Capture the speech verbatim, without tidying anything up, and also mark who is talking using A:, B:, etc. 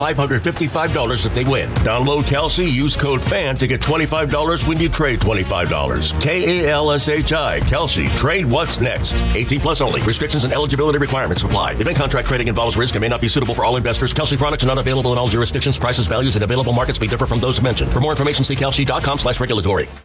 A: five hundred fifty-five dollars if they win. Download Kalshi, use code FAN to get twenty-five dollars when you trade twenty-five dollars. K A L S H I, Kalshi. Trade what's next. eighteen plus only. Restrictions and eligibility requirements apply. Event contract trading involves risk and may not be suitable for all investors. Kalshi products are not available in all jurisdictions. Prices, values, and available markets may differ from those mentioned. For more information, see kalshi dot com slash regulatory.